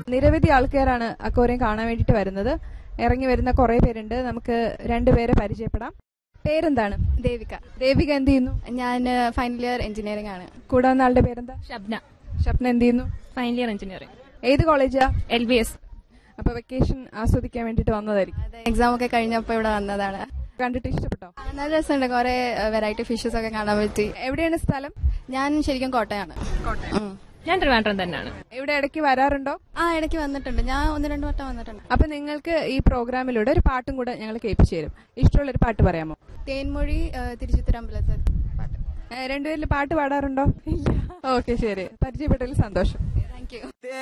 നിരവധി ആൾക്കാരാണ് അക്വേറിയം കാണാൻ വേണ്ടിയിട്ട് വരുന്നത്. ഇറങ്ങി വരുന്ന കുറെ പേരുണ്ട്. നമുക്ക് രണ്ടുപേരെ പരിചയപ്പെടാം. പേരെന്താണ്? ദേവിക. ദേവിക എന്ത് ചെയ്യുന്നു? ഞാൻ ഫൈനൽ ഇയർ എഞ്ചിനീയറിംഗ് ആണ്. കൂടെ വന്ന ആളുടെ പേരെന്താ? ഷബ്ന. ഷബ്ന എന്ത് ചെയ്യുന്നു? Final year engineering. ഏത് കോളേജാ? LBS. അപ്പൊ വെക്കേഷൻ ആസ്വദിക്കാൻ വേണ്ടിട്ട് വന്നതായിരിക്കും. എക്സാം ഒക്കെ കഴിഞ്ഞപ്പോ ഇവിടെ വന്നതാണ്. കണ്ടിട്ട് ഇഷ്ടപ്പെട്ടോ? നല്ല രസമുണ്ട്. കുറെ വെറൈറ്റി ഫിഷസ് ഒക്കെ കാണാൻ പറ്റി. എവിടെയാണ് സ്ഥലം? ഞാൻ ശരിക്കും കോട്ടയാണ്. ഞാൻ ട്രിവാൻഡ്രം തന്നെയാണ്. ഇവിടെ ഇടയ്ക്ക് വരാറുണ്ടോ? ഇടയ്ക്ക് വന്നിട്ടുണ്ട്. ഞാൻ 1-2 വട്ടം വന്നിട്ടുണ്ട്. അപ്പൊ നിങ്ങൾക്ക് ഈ പ്രോഗ്രാമിലൂടെ ഒരു പാട്ടും കൂടെ ഞങ്ങൾ കേൾപ്പിച്ചു തരും. ഇഷ്ടമുള്ളൊരു പാട്ട് പറയാമോ? തേൻമൊഴി തിരുച്ചിത്തരമ്പലത്തെ പാട്ട്. രണ്ടുപേരിൽ പാട്ട് പാടാറുണ്ടോ? ഓക്കെ, ശരി. പരിചയപ്പെട്ടതിൽ സന്തോഷം. Thank you.